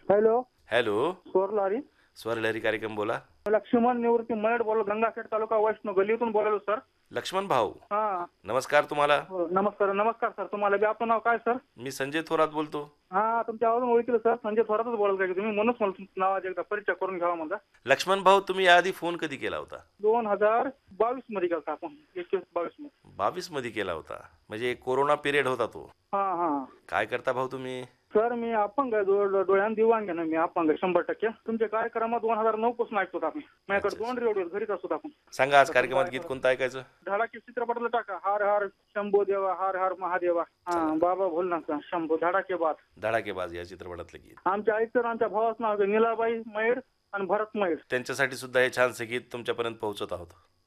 Hello. Hello. स्वरलारी. स्वरलहरी कार्यक्रम बोला. लक्ष्मण निवृत्ती मयड बोललो, गंगाखेड तालुका वैष्णो गल्लीतून बोलायलो सर. लक्ष्मण भाऊ, हा. नमस्कार तुम्हाला. हो, नमस्कार नमस्कार सर. तुम्हाला बी. आपलं नाव काय सर? मी संजय थोरात बोलतो. हा, तुमच्या आवाजून ओळखलं सर. संजय थोरातच बोलाल काय तुम्ही, म्हणूनच मला तुमच्या नावाचा एकदा परिचय करून घ्यावा म्हणता. लक्ष्मण भाऊ, तुम्ही याआधी फोन कधी केला होता? 2022 मध्ये केला आपण. 21-22 मध्ये. 22 मध्ये केला होता, म्हणजे कोरोना पिरियड होता तो. हा हा. काय करता भाऊ तुम्ही? सर मी अपंग आहे, डोळ्यान दिव्यांग आहे ना, मी अपंग आहे 100%. तुमच्या कार्यक्रमात 2009 पासून ऐकतो आपण. माझ्याकडे 2 रेडिओ घरीच असतो आपण. सांगा, आज कार्यक्रमात गीत कोणतं ऐकायचं? धडाके चित्रपटाला टाका, हर हर शंभो देवा, हर हर महादेवा. हा, बाबा भोलनाथचा शंभो धडाकेबाज. धडाकेबाज या चित्रपटातलं गीत. आमच्या आईचं आमच्या भावाचं नाव आहे नीलाबाई मैड आणि भरत मैड. त्यांच्यासाठी सुद्धा हे छानसे गीत तुमच्यापर्यंत पोहोचत आहोत.